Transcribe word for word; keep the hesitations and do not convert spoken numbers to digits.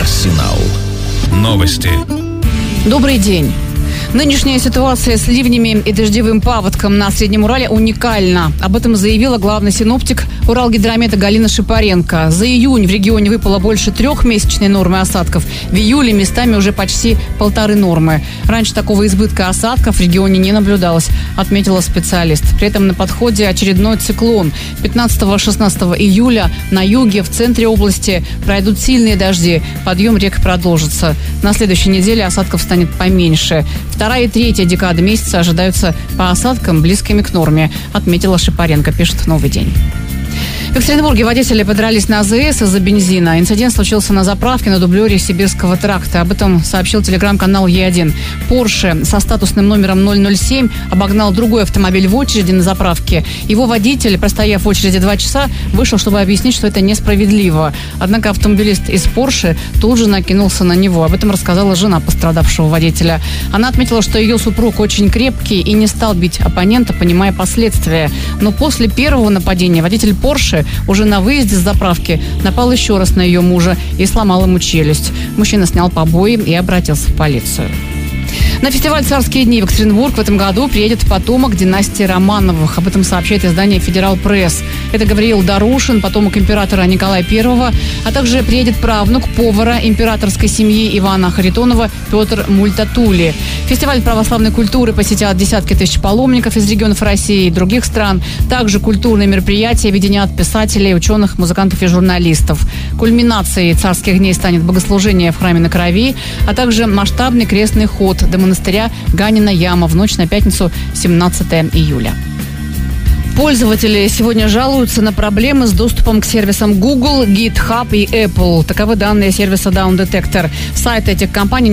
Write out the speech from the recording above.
Арсенал. Новости. Добрый день. Нынешняя ситуация с ливнями и дождевым паводком на Среднем Урале уникальна. Об этом заявила главный синоптик Уралгидромета Галина Шипаренко. За июнь в регионе выпало больше трехмесячной нормы осадков. В июле местами уже почти полторы нормы. Раньше такого избытка осадков в регионе не наблюдалось, отметила специалист. При этом на подходе очередной циклон. пятнадцатого-шестнадцатого июля на юге, в центре области пройдут сильные дожди. Подъем рек продолжится. На следующей неделе осадков станет поменьше. Вторая и третья декады месяца ожидаются по осадкам близкими к норме, отметила Шипаренко, пишет «Новый день». В Екатеринбурге водители подрались на АЗС из-за бензина. Инцидент случился на заправке на дублере Сибирского тракта. Об этом сообщил телеграм-канал Е один. Порше со статусным номером ноль ноль семь обогнал другой автомобиль в очереди на заправке. Его водитель, простояв в очереди два часа, вышел, чтобы объяснить, что это несправедливо. Однако автомобилист из Порше тут же накинулся на него. Об этом рассказала жена пострадавшего водителя. Она отметила, что ее супруг очень крепкий и не стал бить оппонента, понимая последствия. Но после первого нападения водитель Порше уже на выезде с заправки напал еще раз на ее мужа и сломал ему челюсть. Мужчина снял побои и обратился в полицию. На фестиваль «Царские дни» в Екатеринбург в этом году приедет потомок династии Романовых. Об этом сообщает издание «Федерал Пресс». Это Гавриил Дарушин, потомок императора Николая Первого, а также приедет правнук повара императорской семьи Ивана Харитонова Петр Мультатули. Фестиваль православной культуры посетят десятки тысяч паломников из регионов России и других стран. Также культурные мероприятия объединят писателей, ученых, музыкантов и журналистов. Кульминацией «Царских дней» станет богослужение в храме на Крови, а также масштабный крестный ход до монастыря Ганина Яма в ночь на пятницу, семнадцатого июля. Пользователи сегодня жалуются на проблемы с доступом к сервисам Google, GitHub и Apple. Таковы данные сервиса Down Detector. Сайт этих компаний